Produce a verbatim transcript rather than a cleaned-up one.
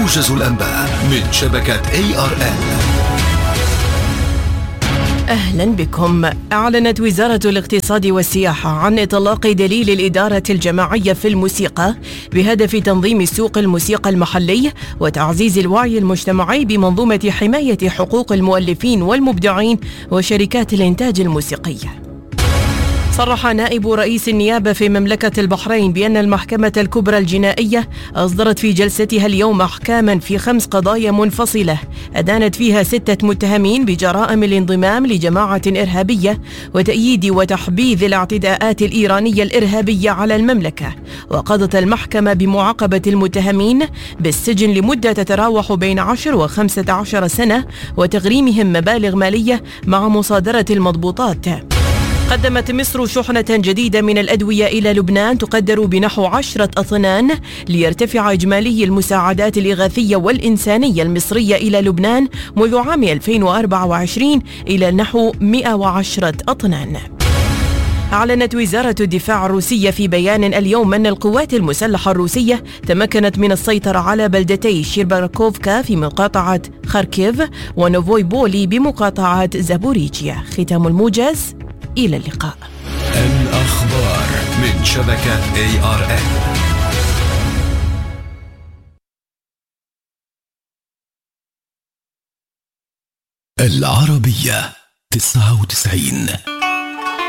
موجز الأنباء من شبكة إيه آر إل. أهلا بكم. أعلنت وزارة الاقتصاد والسياحة عن إطلاق دليل الإدارة الجماعية في الموسيقى بهدف تنظيم سوق الموسيقى المحلي وتعزيز الوعي المجتمعي بمنظومة حماية حقوق المؤلفين والمبدعين وشركات الإنتاج الموسيقي. صرح نائب رئيس النيابة في مملكة البحرين بأن المحكمة الكبرى الجنائية أصدرت في جلستها اليوم أحكاما في خمس قضايا منفصلة أدانت فيها ستة متهمين بجرائم الانضمام لجماعة إرهابية وتأييد وتحبيذ الاعتداءات الإيرانية الإرهابية على المملكة. وقضت المحكمة بمعاقبة المتهمين بالسجن لمدة تتراوح بين عشر وخمسة عشر سنة وتغريمهم مبالغ مالية مع مصادرة المضبوطات. قدمت مصر شحنة جديدة من الأدوية إلى لبنان تقدر بنحو عشرة أطنان ليرتفع إجمالي المساعدات الإغاثية والإنسانية المصرية إلى لبنان منذ عام ألفين وأربعة وعشرين إلى نحو مئة وعشرة أطنان. أعلنت وزارة الدفاع الروسية في بيان اليوم أن القوات المسلحة الروسية تمكنت من السيطرة على بلدتي شيرباكوفكا في مقاطعة خاركيف ونوفوي بولي بمقاطعة زابوريجيا. ختام الموجز، إلى اللقاء. الأخبار من شبكة إيه آر إل. العربية تسعة وتسعين.